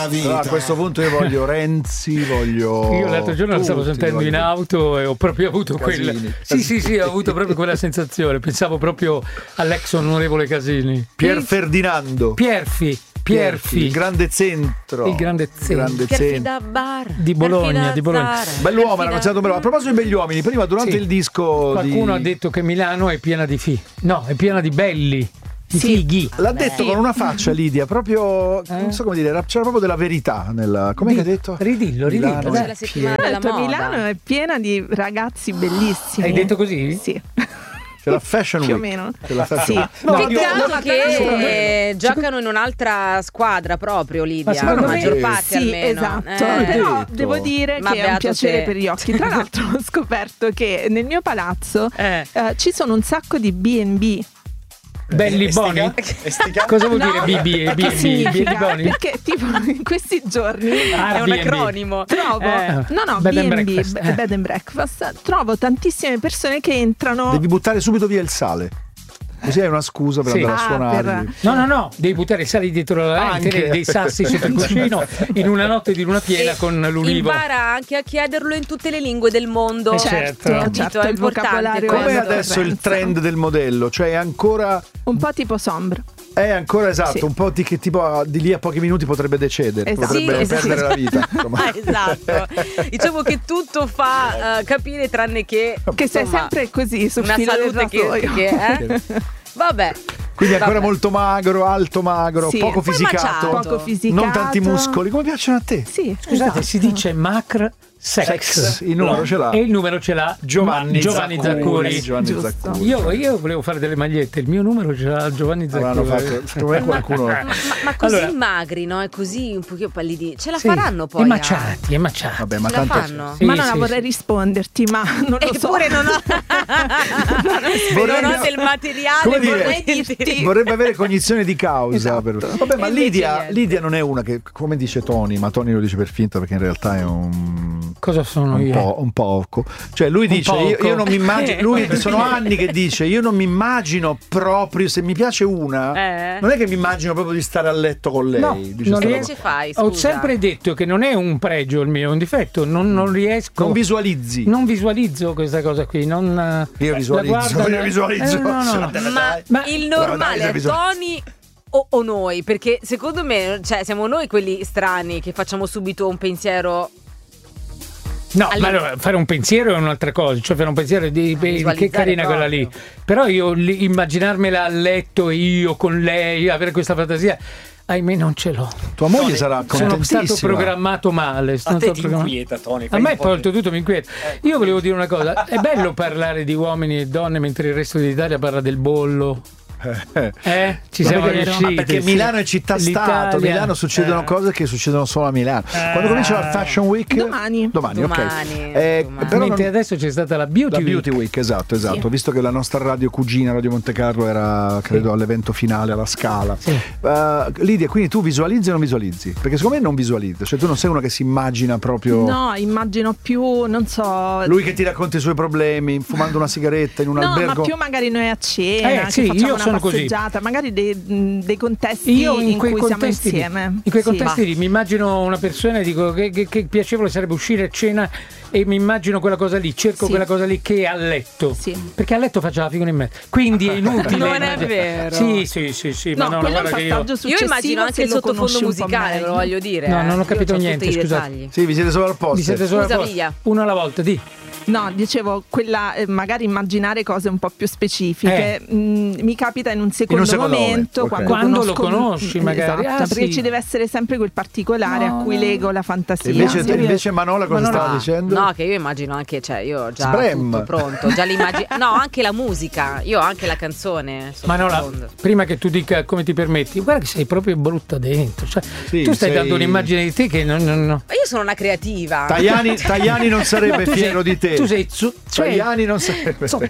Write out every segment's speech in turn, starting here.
A questo punto io voglio Renzi, Io l'altro giorno lo stavo sentendo in auto e ho proprio avuto quella. Sì, ho avuto proprio quella sensazione. Pensavo proprio all'ex onorevole Casini. Pier Ferdinando. Pierfi. Il grande centro. Pierfi da bar. Di Bologna. Bell'uomo, era considerato bello. A proposito di begli uomini, prima durante il disco qualcuno ha detto che Milano è piena di è piena di belli. Fighi. L'ha detto con una faccia Lidia, proprio non so come dire, c'era proprio della verità nella. Com'è che ha detto? Ridillo. C'è la settimana della moda. Milano è piena di ragazzi bellissimi. Hai detto così? Sì. C'è la Fashion Più Week. o meno. Sì. Peccato che giocano in un'altra squadra proprio, Lidia, la maggior parte almeno. Esatto. Però devo dire che è un piacere per gli occhi. Tra l'altro ho scoperto che nel mio palazzo ci sono un sacco di B&B. Belli boni? Cosa vuol dire BB? Boni? Perché tipo in questi giorni è un acronimo. Trovo B&B, Bed and Breakfast, trovo tantissime persone che entrano. Devi buttare subito via il sale. Così hai una scusa per andare a suonare. No, devi buttare i sali dietro la lente, dei sassi sotto il cuscino in una notte di luna piena con l'ulivo. Impara anche a chiederlo in tutte le lingue del mondo. Certo, è il vocabolario. Come adesso il trend del modello, cioè è ancora un po' tipo Sombre. È ancora esatto, un po' che tipo di lì a pochi minuti potrebbe decedere, potrebbe perdere la vita. Esatto. Diciamo che tutto fa capire tranne che sei sempre così sul una filo salute del Vabbè. Quindi ancora molto magro, alto magro, poco fisicato, non tanti muscoli. Come piacciono a te? Sì. Scusate, si dice macr sex. Il numero ce l'ha. E il numero ce l'ha Giovanni Zaccuri. Io volevo fare delle magliette, il mio numero ce l'ha Giovanni Zaccuri. Secondo me qualcuno. Ma così magri, no? E così un pochino pallidi. Ce la faranno poi? È maciati. Vabbè, ma ce la fanno? Ma non vorrei risponderti, ma non lo so. Eppure non ho del materiale, vorrei dirti. Vorrebbe avere cognizione di causa. Vabbè, ma Lidia non è una che, come dice Tony, ma Tony lo dice per finta perché in realtà è un. Cosa sono io? Un poco. Cioè lui dice io non mi immagino. Lui sono anni che dice io non mi immagino proprio, se mi piace una non è che mi immagino proprio di stare a letto con lei. No, non riesci fai, scusa. Ho sempre detto che non è un pregio il mio, è un difetto. Non riesco. Non visualizzi. Non visualizzo questa cosa qui. Io visualizzo. No. Ma il normale è Tony o noi? Perché secondo me, cioè, siamo noi quelli strani che facciamo subito un pensiero. No, ma allora, fare un pensiero è un'altra cosa, cioè fare un pensiero di che carina quella lì. Però io immaginarmela a letto e io con lei, avere questa fantasia, ahimè non ce l'ho. Tua moglie sarà contentissima. Sono stato programmato male. A te ti inquieta, Tony. A me poi tutto mi inquieta. Io volevo dire una cosa, è bello parlare di uomini e donne mentre il resto d'Italia parla del bollo. Ci siamo riusciti, perché Milano è città-stato. A Milano succedono cose che succedono solo a Milano. Quando comincia la Fashion Week? Domani. Ok. Però mentre adesso c'è stata la Beauty Week. Esatto. Sì. Visto che la nostra radio cugina, Radio Monte Carlo, era credo all'evento finale alla Scala. Sì. Lidia, quindi tu visualizzi o non visualizzi? Perché secondo me non visualizzi, cioè tu non sei una che si immagina proprio. No, immagino più, non so. Lui che ti racconta i suoi problemi, fumando una sigaretta in un albergo. No, ma più magari noi a cena, che facciamo una passeggiata, magari dei contesti in cui siamo insieme. In quei contesti lì mi immagino una persona e dico che piacevole sarebbe uscire a cena e mi immagino quella cosa lì, cerco quella cosa lì che è a letto. Sì. Perché a letto faccio la figura in mezzo. Quindi è inutile. Non è vero. Sì, no, ma quello è un passaggio successivo. Io immagino anche il sottofondo musicale, ve lo voglio dire. No, non ho capito niente, scusate. Sì, vi siete sovrapposti. Uno alla volta, di. No, dicevo, quella magari immaginare cose un po' più specifiche. Mi capita in un secondo momento quando lo conosci, magari. Esatto, perché ci deve essere sempre quel particolare a cui lego la fantasia. Invece Manola cosa stava dicendo? No, che io immagino anche, cioè io ho già tutto pronto, già l'immagino. No, anche la musica, io ho anche la canzone. Manola, prima che tu dica come ti permetti, guarda che sei proprio brutta dentro. Cioè, tu stai dando un'immagine di te che non. Ma io sono una creativa. Tajani non sarebbe fiero di te. Tu sei Tajani non sarebbe. Sono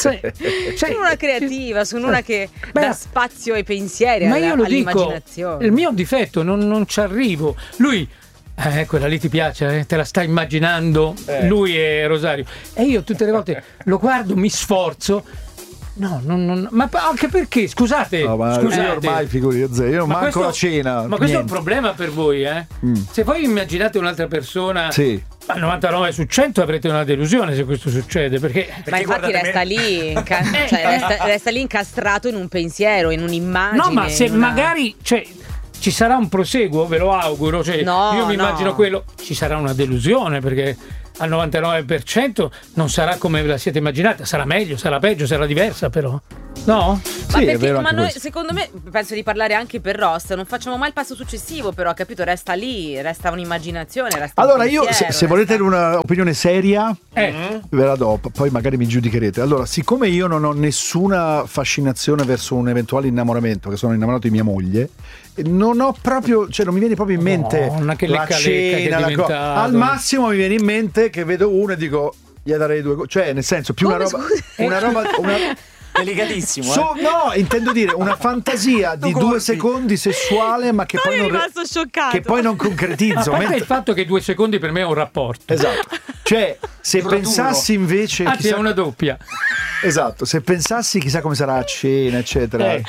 una creativa, sono una che dà spazio ai pensieri, ma io lo all'immaginazione. Dico, il mio difetto non ci arrivo. Lui quella lì ti piace, te la stai immaginando, lui e Rosario. E io tutte le volte lo guardo, mi sforzo, No, ma anche perché, scusate, io ormai figuri, io non manco la cena. Ma questo è un problema per voi, Se voi immaginate un'altra persona, al 99 su 100 avrete una delusione se questo succede, perché ma infatti resta lì, resta lì incastrato in un pensiero, in un'immagine. No, ma se magari, ci sarà un proseguo, ve lo auguro, io mi immagino quello, ci sarà una delusione, perché al 99% non sarà come ve la siete immaginata, sarà meglio, sarà peggio, sarà diversa, però no? Ma, perché, ma noi, secondo me, penso di parlare anche per Ross, non facciamo mai il passo successivo, però, capito? Resta lì, resta un'immaginazione, resta allora un pensiero, io se volete un'opinione seria ve la do, poi magari mi giudicherete. Allora, siccome io non ho nessuna fascinazione verso un eventuale innamoramento, che sono innamorato di mia moglie, non ho proprio, non mi viene proprio in mente la cena, al massimo mi viene in mente che vedo uno e dico gli darei due, nel senso più una roba delicatissimo. No, intendo dire una fantasia di 2 secondi sessuale, ma che poi rimasto scioccato. Che poi non concretizzo. Ma il fatto che 2 secondi per me è un rapporto. Esatto. Se pensassi invece è una doppia. Esatto, se pensassi chissà come sarà a cena, eccetera.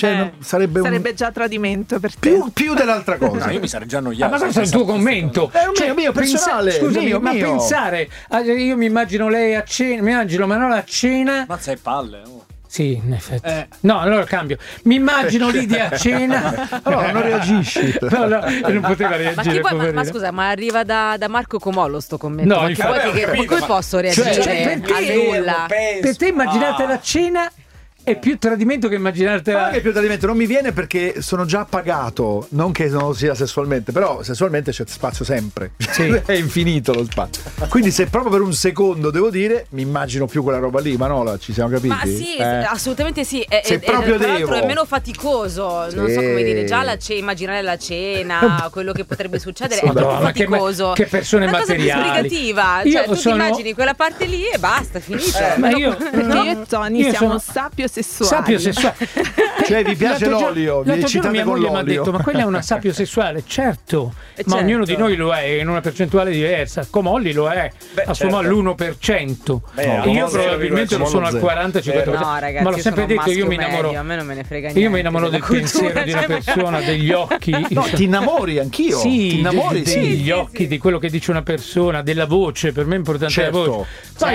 Sarebbe già tradimento per te. Più dell'altra cosa. No, io mi sarei già annoiato. Ma questo è il tuo commento. È un mio personale. Scusami, ma pensare, io mi immagino lei a cena, mi immagino Manuela a cena. Mazza e palle. Sì, in effetti. No, allora cambio. Mi immagino Lidia a cena. Allora non reagisci. No, non poteva reagire. Ma scusa, ma arriva da Marco Comollo sto commento. No, come posso reagire a nulla? Per te immaginate la cena è più tradimento che immaginartela. Ma che più tradimento? Non mi viene perché sono già pagato. Non che non sia sessualmente, però sessualmente c'è spazio sempre. È infinito lo spazio. Quindi se proprio per un secondo devo dire, mi immagino più quella roba lì. Manola, ci siamo capiti? Ma sì, assolutamente sì. Se proprio tra l'altro devo. è meno faticoso. Non so come dire. Già immaginare la cena, quello che potrebbe succedere è più faticoso. Che persone una materiali. Cosa più sbrigativa. Tu ti immagini quella parte lì e basta, finito. Ma io e Tony siamo sapio sapio sessuale. Vi piace l'olio? L'altro giorno mia moglie mi ha detto: ma quella è una sapio sessuale? Certo, ma ognuno di noi lo è in una percentuale diversa. Comolli lo è, assumo all'1%. Io probabilmente lo sono al 40-50%. No, ragazzi, ma l'ho sempre detto, io mi innamoro. A me non me ne frega niente. Io mi innamoro del pensiero di una persona, degli occhi. No, ti innamori anch'io. Sì, ti innamori degli occhi, di quello che dice una persona, della voce. Per me è importante la voce.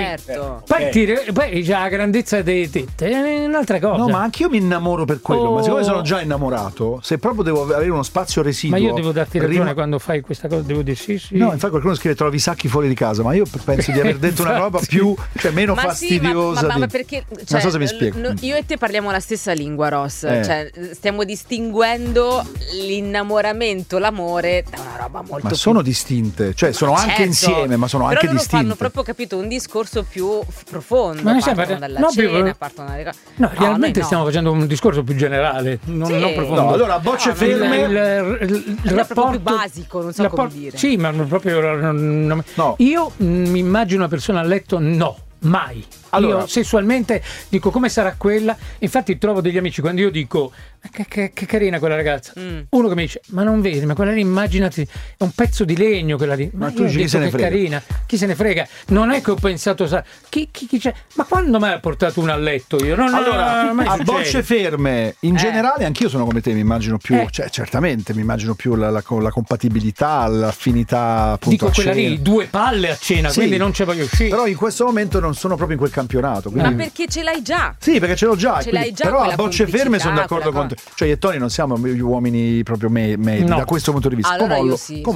Poi già la grandezza delle tette è un'altra cosa. No, ma anche io mi innamoro per quello. Ma siccome sono già innamorato, se proprio devo avere uno spazio residuo. Ma io devo darti ragione quando fai questa cosa, devo dire sì. No, infatti qualcuno scrive trovi i sacchi fuori di casa, ma io penso di aver detto una roba più, meno fastidiosa. Ma perché non so se mi spiego. Io e te parliamo la stessa lingua, Ross. Stiamo distinguendo l'innamoramento, l'amore da una roba molto più. Sono distinte, sono anche insieme, ma sono anche distinte. Però fanno proprio, capito, un discorso più profondo. Ma partono dalla cena, partono dalle... No, realmente stiamo facendo un discorso più generale, non profondo. No, allora a bocce ferme il rapporto più basico, non so come dire. Sì, ma proprio no. Io mi immagino una persona a letto, no, mai. Allora, io sessualmente dico come sarà quella. Infatti trovo degli amici quando io dico che carina quella ragazza, uno che mi dice ma non vedi, ma quella lì immaginati è un pezzo di legno quella lì. Ma tu dici che carina, chi se ne frega, non è che ho pensato chi c'è, ma quando mai ha portato una a letto io? Allora a bocce ferme in generale anch'io sono come te, mi immagino più certamente mi immagino più la compatibilità, l'affinità appunto. Dico quella lì 2 palle a cena, quindi non ci voglio uscire. Però in questo momento non sono proprio in quel campionato, quindi... Ma perché ce l'hai già? Sì, perché ce l'ho già, però a bocce ferme sono d'accordo con te. Cioè io e Tony non siamo gli uomini proprio medi da questo punto di vista. Allora Comollo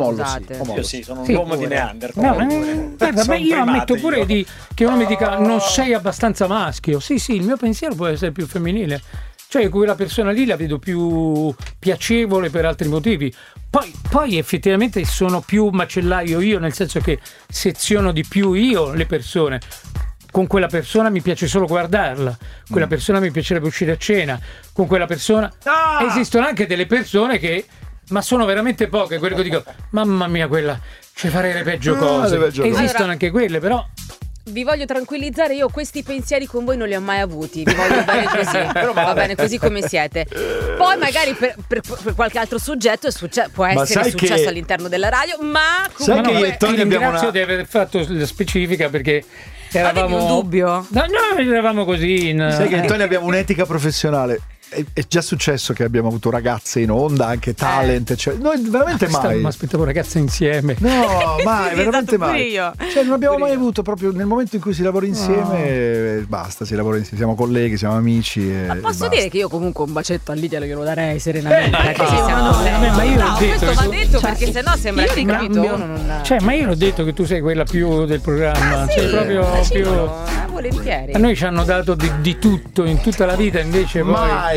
io sì, sono un uomo di Neanderthal. Io ammetto pure che uno mi dica non sei abbastanza maschio. Sì, il mio pensiero può essere più femminile. Cioè quella persona lì la vedo più piacevole per altri motivi. Poi effettivamente sono più macellaio io, nel senso che seziono di più io le persone. Con quella persona mi piace solo guardarla, quella persona mi piacerebbe uscire a cena, con quella persona esistono anche delle persone che, ma sono veramente poche, quelle che dico mamma mia quella ci farei le peggio cose, esistono anche quelle, però vi voglio tranquillizzare, io questi pensieri con voi non li ho mai avuti, vi voglio bene così, va bene così come siete. Poi magari per qualche altro soggetto può essere successo all'interno della radio, ma comunque... Sai che ti ringrazio di aver fatto la specifica, perché eravamo... un dubbio? No, eravamo così Sai che Tony abbiamo un'etica professionale. È già successo che abbiamo avuto ragazze in onda, anche talent, cioè, noi veramente mai. Ma aspettavo ragazze insieme. No, mai, veramente mai. Io. Cioè, non abbiamo mai avuto, proprio nel momento in cui si lavora insieme, basta, si lavora insieme, siamo colleghi, siamo amici. Ma posso dire che io comunque un bacetto a Lidia glielo darei serenamente. Ma io ho detto questo va detto, perché sennò sembra che Cioè, ma io l'ho detto che tu sei quella più del programma. Sì, cioè, proprio più. Volentieri. A noi ci hanno dato di tutto in tutta la vita, invece poi.